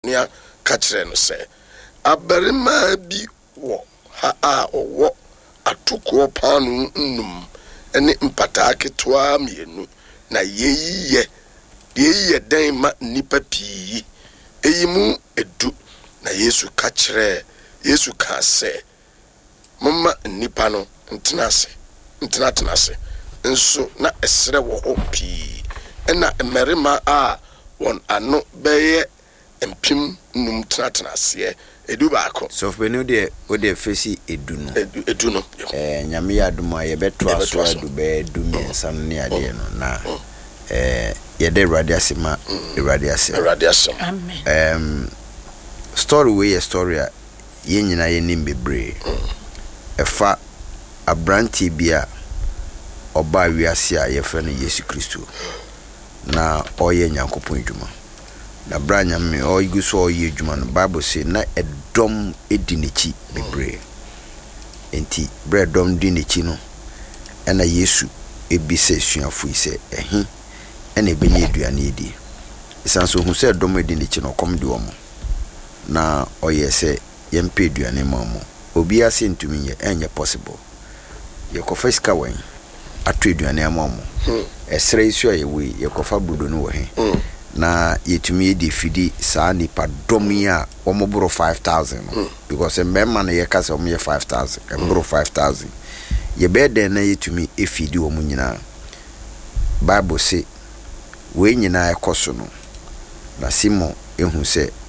nia ka kire no se abarima bi wo ha a owo atoko panu nnum ene mpata ketwa mienu na yeyiye den ma nipa pii eyimu edu na Yesu ka kire Yesu ka se mama nipa no ntenase nso na esre wo ho pii ena emerima a won ano beye empim num tenase edu baako so fbenu de o de fesi edu no nyame ya dum a ye beto aso adu be du miensa no ne ade no na ye de radiasima radiasima amen story we a story a ye nyina ye nim bebre efa abranti bia oba wiase a ye fa no Yesu Kristo na oye nyankopon adwuma na branya me oyigu so oye adwuma no Bible say na edom edinichi bebre enti bredom dinichi no ena Yesu ebise suafo ise ehi ena ebenye aduane edi isanso hu se edom edinichi no kom de omo na oye se yempe aduane mamo obi ase ntumi ye enye possible ye kofa sika wan atu aduane amamo esre isu aye we ye kofa budo no we na yetumi edi fidi saa nipa domi a omoboro 5000 because memma na ye kasa omo ye 5000 emboro 5000 ye beden na yetumi efidi omo nyina Bible say we nyina ekoso no na Simon ehu se